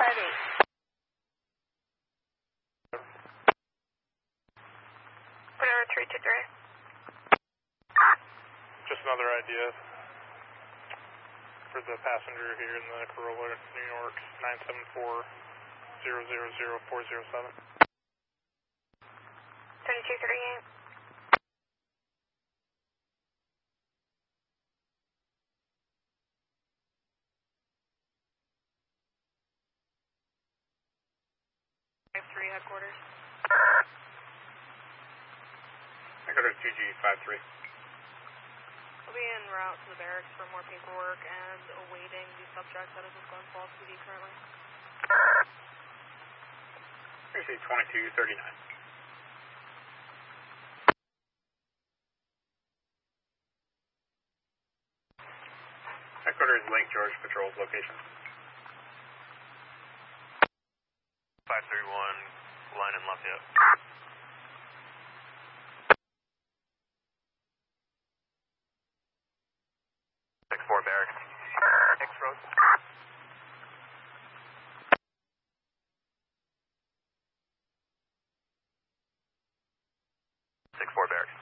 Whatever, 323. Just another idea for the passenger here in the Corolla, New York, 974-000-407. 3238. Three headquarters. Headquarters 2G53. We'll be en route to the barracks for more paperwork and awaiting the subject that is with Glen Falls PD currently. Actually, 2239. Headquarters Lake George Patrol's location. 531, line in Lafayette. Four barracks. X Road. 6-4 barracks.